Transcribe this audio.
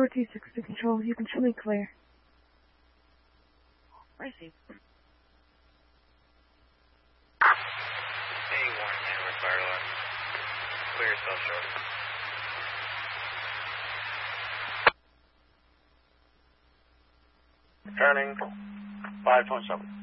426 to control. You can show me clear. Racing. Hey, Warren Hanover fire alarm. Clear yourself short. Turning 527.